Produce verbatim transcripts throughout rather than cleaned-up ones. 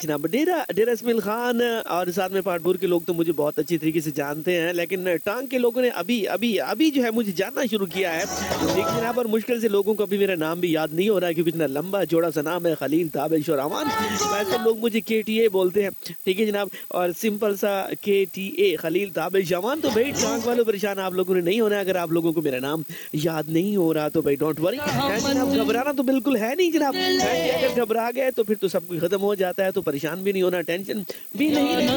जनाब डेरा डेरा इस्माइल खान और साथ में पहाड़पुर के लोग तो मुझे बहुत अच्छी तरीके से जानते हैं, लेकिन टांग के लोगों ने अभी अभी अभी जो है मुझे जानना शुरू किया है। लेकिन यहाँ पर मुश्किल से लोगों को अभी मेरा नाम भी याद नहीं हो रहा है, क्योंकि इतना लंबा चौड़ा सा नाम है, खलील ताबिश और अमान। वैसे लोग मुझे के टी ए बोलते हैं, ठीक है जनाब, और सिंपल सा के टी ए खलील ताबिश अमान। तो भाई टांग वालों परेशान आप लोगों ने नहीं होना। अगर आप लोगों को मेरा नाम याद नहीं हो रहा तो भाई डोंट वरी, घबराना तो बिल्कुल है नहीं जनाब। अगर घबरा गए तो फिर तो सब कुछ खत्म हो जाता है, तो परेशान भी नहीं होना, टेंशन भी नहीं,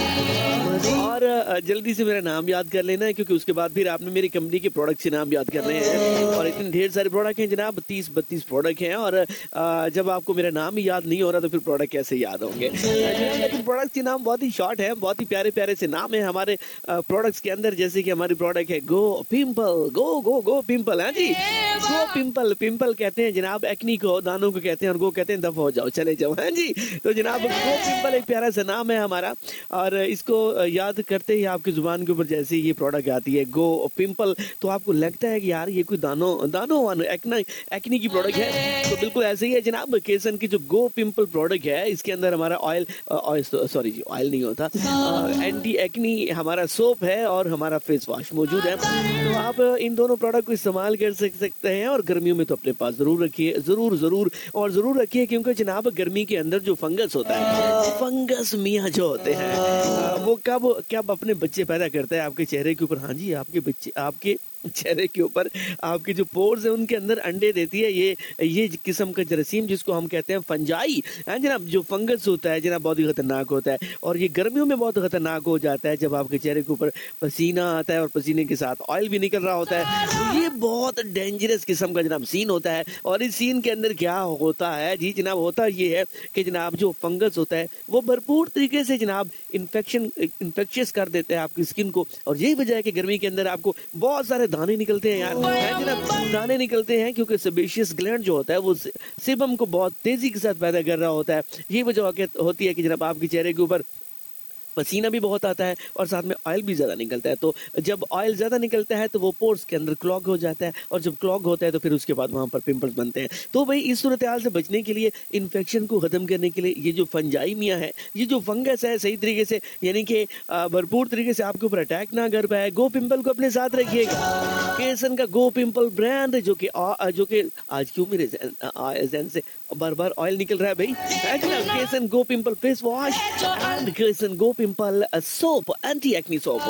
और जल्दी से मेरा नाम याद कर लेना है, क्योंकि उसके बाद फिर आपने मेरी कंपनी के प्रोडक्ट से नाम याद करने हैं। और इतने ढेर सारे प्रोडक्ट हैं जनाब, तीस बत्तीस प्रोडक्ट हैं, और जब आपको मेरा नाम ही याद नहीं हो रहा तो फिर प्रोडक्ट कैसे याद होंगे। लेकिन प्रोडक्ट के नाम बहुत ही शॉर्ट है, बहुत ही प्यारे प्यारे से नाम है हमारे प्रोडक्ट्स के अंदर। जैसे कि हमारी प्रोडक्ट है गो पिंपल, गो गो गो पिंपल है जी, गो पिंपल। पिंपल कहते हैं जनाब एक्नी को, दानों को कहते हैं, और गो कहते हैं दफा हो जाओ, चले जाओ, है जी। तो जनाब गो पिंपल एक प्यारा सा नाम है हमारा, और इसको याद करते ही आपकी जुबान के ऊपर जैसे ये प्रोडक्ट आती है गो पिंपल, तो आपको लगता है कि यार ये कोई दानों दानों वानो एक्ना एक्नी की प्रोडक्ट है। तो बिल्कुल ऐसे ही है जनाब, केसन की जो गो पिंपल प्रोडक्ट है, इसके अंदर हमारा ऑयल सॉरी जी ऑयल नहीं होता, एंटी एक्नी हमारा सोप है और हमारा फेस वॉश मौजूद है। तो आप इन दोनों प्रोडक्ट को इस्तेमाल कर सकते हैं, और गर्मियों में तो अपने पास जरूर रखिए, जरूर जरूर और जरूर रखिए, क्योंकि जनाब गर्मी के अंदर जो फंगस होता है, फंगस मियाँ जो होते हैं, वो कब कब अपने बच्चे पैदा करता है आपके चेहरे के ऊपर। हाँ जी, आपके बच्चे आपके चेहरे के ऊपर आपके जो पोर्स है उनके अंदर अंडे देती है ये ये किस्म का जरासीम, जिसको हम कहते हैं फंजाई है जनाब। जो फंगस होता है जनाब बहुत ही खतरनाक होता है, और ये गर्मियों में बहुत खतरनाक हो जाता है जब आपके चेहरे के ऊपर पसीना आता है और पसीने के साथ ऑयल भी निकल रहा होता है। तो ये बहुत डेंजरस किस्म का जनाब सीन होता है। और इस सीन के अंदर क्या होता है जी जनाब, होता ये है कि जनाब जो फंगस होता है वो भरपूर तरीके से जनाब इन्फेक्शन इन्फेक्शियस कर देता है आपकी स्किन को, और यही वजह है कि गर्मी के अंदर आपको बहुत सारे दाने निकलते हैं यार, है जनाब, दाने निकलते हैं, क्योंकि सेबेशियस ग्लैंड जो होता है वो सेबम को बहुत तेजी के साथ पैदा कर रहा होता है। ये वजह होती है कि जनाब आपके चेहरे के ऊपर पसीना भी बहुत आता है और साथ में ऑयल भी ज्यादा निकलता है। तो जब ऑयल ज्यादा निकलता है तो वो पोर्स के अंदर क्लॉग हो जाता है, और जब क्लॉग होता है तो फिर उसके बाद वहां पर पिंपल्स बनते हैं। तो भाई इस सूरत हाल से बचने के लिए, इन्फेक्शन को खत्म करने के लिए, ये जो फंजाई मियाँ है, ये जो फंगस है, सही तरीके से यानी कि भरपूर तरीके से आपके ऊपर अटैक ना कर पाए, गो पिंपल को अपने साथ रखिएगा। केसन का गो पिंपल ब्रांड, जो कि जो कि आज क्यों मेरे जहन से बार बार ऑयल निकल रहा है भाई, केसन गो पिंपल फेस वॉश एंड केसन गो pimple soap, anti acne soap.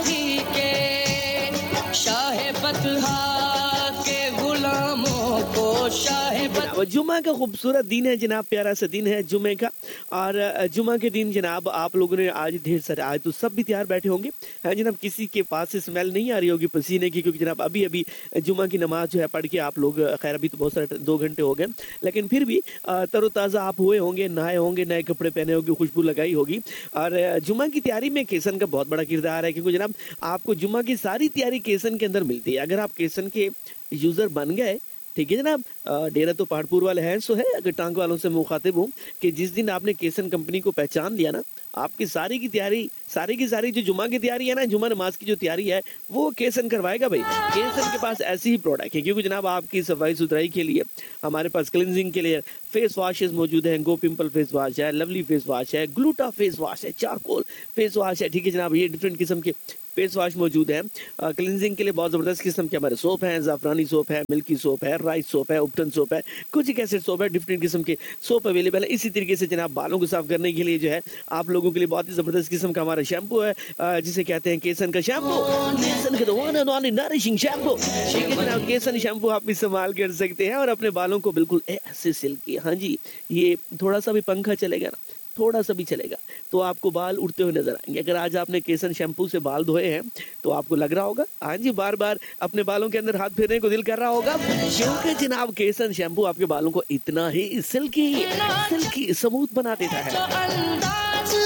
जुमा का खूबसूरत दिन है जनाब, प्यारा सा दिन है जुमे का, और जुमा के दिन जनाब आप लोगों ने आज ढेर सारे, आज तो सब भी तैयार बैठे होंगे है जनाब, किसी के पास से स्मेल नहीं आ रही होगी पसीने की, क्योंकि जनाब अभी अभी जुमा की नमाज जो है पढ़ के आप लोग, खैर अभी तो बहुत सारे दो घंटे हो गए, लेकिन फिर भी तरोताज़ा आप हुए होंगे, नहाए होंगे, नए कपड़े पहने होंगे, खुशबू लगाई होगी। और जुमा की तैयारी में केसन का बहुत बड़ा किरदार है, क्योंकि जनाब आपको जुमा की सारी तैयारी केसन के अंदर मिलती है। अगर आप केसन के यूजर बन गए, ठीक है जनाब, डेरा तो पहाड़पुर वाले हैं, सो है, अगर टांग वालों से मुखातिब हूँ कि जिस दिन आपने केसन कंपनी को पहचान लिया ना, आपकी सारी की तैयारी, सारी की सारी जो जुमा की तैयारी है ना, जुमा नमाज की जो तैयारी है, वो केसन करवाएगा भाई। केसन के पास ऐसी ही प्रोडक्ट है, क्योंकि जनाब आपकी सफाई सुथराई के लिए हमारे पास क्लिनजिंग के लिए फेस वॉशेस मौजूद हैं। गो पिंपल फेस वॉश है, लवली फेस वॉश है, ग्लूटा फेस वॉश है, चारकोल फेस वॉश है, ठीक है जनाब, ये डिफरेंट किस्म के फेस वॉश मौजूद है। क्लिनजिंग के लिए बहुत जबरदस्त किस्म के हमारे सोप हैं, जाफरानी सोप है, मिल्की सोप है, राइस सोप है, उपटन सोप है, कुछ एक एसिड सोप है, डिफरेंट किस्म के सोप अवेलेबल है। इसी तरीके से जनाब बालों को साफ करने के लिए जो है आप लोगों के लिए बहुत ही जबरदस्त किस्म का हमारा शैम्पू है, जिसे कहते हैं केसन का शैम्पू, केसन का one and only nourishing shampoo. ठीक है जनाब, केसन शैम्पू आप इस्तेमाल कर सकते हैं और अपने बालों को बिल्कुल ऐसे सिल्की, हाँ जी, ये थोड़ा सा भी पंखा चलेगा ना, थोड़ा सा भी चलेगा तो आपको बाल उड़ते हुए नजर आएंगे। अगर आज आपने केसन शैम्पू से बाल धोए हैं तो आपको लग रहा होगा, हाँ जी, बार बार अपने बालों के अंदर हाथ फेरने को दिल कर रहा होगा, क्योंकि जनाब केसन शैम्पू आपके बालों को इतना ही सिल्की सिल्की स्मूथ बना देता है।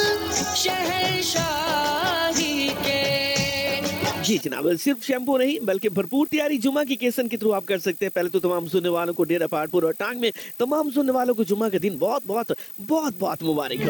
जी जनाब, सिर्फ शैम्पू नहीं बल्कि भरपूर तैयारी जुमा की केसन के थ्रू आप कर सकते हैं। पहले तो तमाम सुनने वालों को, डेरा पहाड़पुर और टांग में तमाम सुनने वालों को जुमा का दिन बहुत बहुत बहुत बहुत मुबारक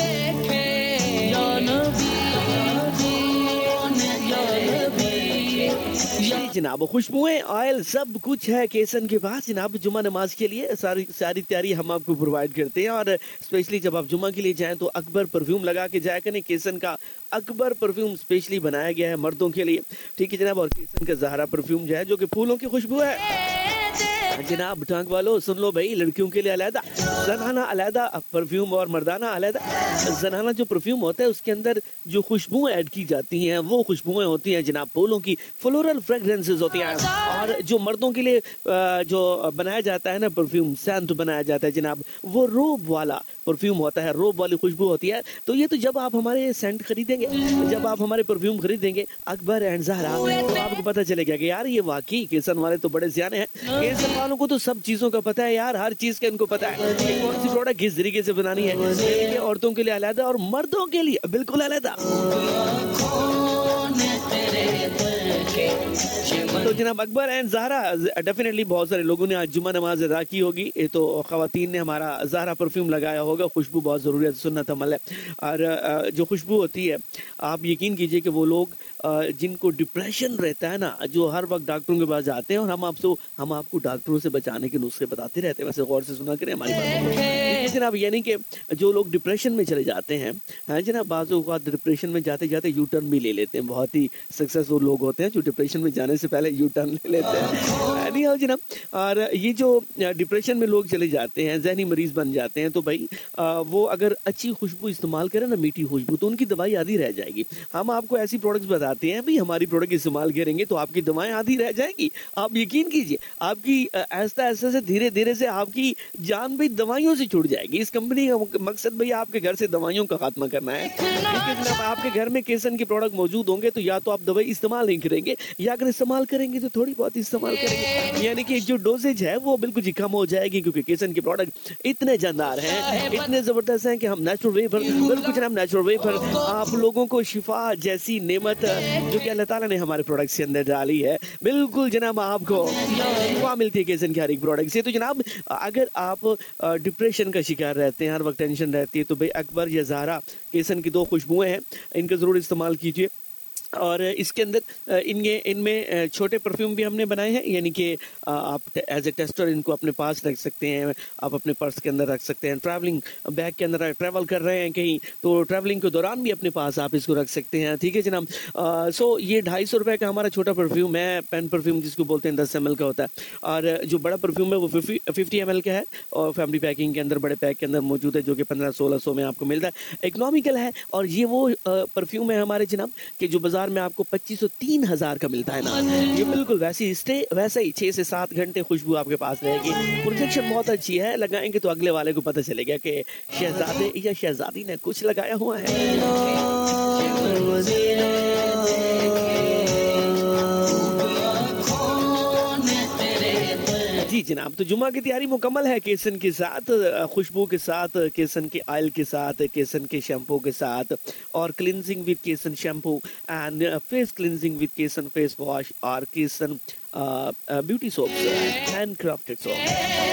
हो। जी जनाब, खुशबुएं, ऑयल सब कुछ है केसन के पास जनाब। जुमा नमाज के लिए सारी सारी तैयारी हम आपको प्रोवाइड करते हैं, और स्पेशली जब आप जुमा के लिए जाएं तो अकबर परफ्यूम लगा के जाया करें। केसन का अकबर परफ्यूम स्पेशली बनाया गया है मर्दों के लिए, ठीक है जनाब। और केसन का ज़हरा परफ्यूम जो है जो कि फूलों की खुशबू है जनाब। टांग वालों सुन लो भाई, लड़कियों के लिए अलहदा जनाना अलहदा परफ्यूम और मर्दाना अलहदा। जनाना जो परफ्यूम होता है उसके अंदर जो खुशबुएं ऐड की जाती हैं वो खुशबुएं होती हैं जनाब फूलों की, फ्लोरल फ्रेग्रेंसेस होती हैं। और जो मर्दों के लिए जो बनाया जाता है ना परफ्यूम, सेंट बनाया जाता है जनाब, वो रोब वाला परफ्यूम होता है, रोब वाली खुशबू होती है। तो ये तो जब आप हमारे सेंट खरीदेंगे, जब आप हमारे परफ्यूम खरीदेंगे अकबर एंड ज़हरा, तो आपको पता चलेगा कि यार ये वाकई केसन वाले तो बड़े सियाने हैं। केसन वालों को तो सब चीजों का पता है यार, हर चीज का इनको पता है कि कौन सी प्रोडक्ट किस तरीके से बनानी है। औरतों के लिए अलग और मर्दों के लिए बिल्कुल अलग। तो जनाब अकबर एंड ज़हरा, डेफिनेटली बहुत सारे लोगों ने आज जुमा नमाज अदा की होगी, ये तो ख़वातीन ने हमारा ज़हरा परफ्यूम लगाया होगा। खुशबू बहुत ज़रूरी है, सुन्नत अमल है। और जो खुशबू होती है, आप यकीन कीजिए कि वो लोग जिनको डिप्रेशन रहता है ना, जो हर वक्त डॉक्टरों के पास जाते हैं, और हम आपसे हम आपको डॉक्टरों से बचाने के नुस्खे बताते रहते हैं, वैसे गौर से सुना करें हमारी बात जनाब। यानी कि जो लोग डिप्रेशन में चले जाते हैं है जनाब, बाज़ औक़ात डिप्रेशन में जाते जाते यू टर्न भी ले लेते हैं। बहुत ही सक्सेसफुल लोग होते हैं जो डिप्रेशन में जाने से पहले यू टर्न ले लेते हैं, नहीं हो जनाब। और ये जो डिप्रेशन में लोग चले जाते हैं, जहनी मरीज बन जाते हैं, तो भाई वो अगर अच्छी खुशबू इस्तेमाल करें ना, मीठी खुशबू, तो उनकी दवाई आधी रह जाएगी। हम आपको ऐसी प्रोडक्ट्स बताते हैं भाई, हमारी प्रोडक्ट इस्तेमाल करेंगे तो आपकी दवाएं आधी रह जाएगी। आप यकीन कीजिए, आपकी ऐसा ऐसे से धीरे धीरे से आपकी जान भी दवाइयों से छूट जाएगी। इस कंपनी का मकसद भैया आपके घर से दवाइयों का खात्मा करना है। जब आपके घर में केसन के प्रोडक्ट मौजूद होंगे तो या तो आप दवाई इस्तेमाल नहीं करेंगे, या अगर इस्तेमाल करेंगे तो थोड़ी बहुत इस्तेमाल करेंगे, यानी कि जो डोजेज है वो बिल्कुल कम हो जाएगी। क्योंकि केसन के प्रोडक्ट इतने जानदार हैं, इतने जबरदस्त हैं कि हम नेचुरल वे पर बिल्कुल जनाब नेचुरल वे पर आप लोगों को शिफा जैसी नेमत जो कि अल्लाह ताला ने हमारे प्रोडक्ट्स के अंदर डाली है, बिल्कुल जनाब आपको वहाँ मिलती है केसन के हर एक प्रोडक्ट से। तो जनाब अगर आप डिप्रेशन का शिकार रहते हैं, हर वक्त टेंशन रहती है, तो भाई अकबर या ज़हरा केसन की दो खुशबुएं हैं, इनका जरूर इस्तेमाल कीजिए। और इसके अंदर इनके इनमें छोटे परफ्यूम भी हमने बनाए हैं, यानी कि आप एज ए टेस्टर इनको अपने पास रख सकते हैं, आप अपने पर्स के अंदर रख सकते हैं, ट्रैवलिंग बैग के अंदर ट्रैवल कर रहे हैं कहीं तो ट्रैवलिंग के दौरान भी अपने पास आप इसको रख सकते हैं, ठीक है जनाब। सो ये ढाई सौ रुपये का हमारा छोटा परफ्यूम है, पेन परफ्यूम जिसको बोलते हैं, दस एम एल का होता है। और जो बड़ा परफ्यूम है वो फिफ्टी फिफ्टी एम एल का है, और फैमिली पैकिंग के अंदर बड़े पैक के अंदर मौजूद है, जो कि पंद्रह सोलह सौ में आपको मिलता है, इकोनॉमिकल है। और ये वो परफ्यूम है हमारे जनाब कि जो बाजार में आपको पच्चीस सौ तीन हजार का मिलता है ना, ये बिल्कुल वैसी स्टे वैसे ही छह से सात घंटे खुशबू आपके पास रहेगी। प्रोजेक्शन बहुत अच्छी है, लगाएंगे तो अगले वाले को पता चलेगा कि शहजादे या शहजादी ने कुछ लगाया हुआ है। जी जनाब, तो जुमा की तैयारी मुकम्मल है केसन के साथ, खुशबू के साथ, केसन के ऑयल के साथ, केसन के शैम्पू के साथ, और क्लिनजिंग विद केसन shampoo and face cleansing with केसन फेस वॉश, और केसन beauty soaps, hand crafted soap.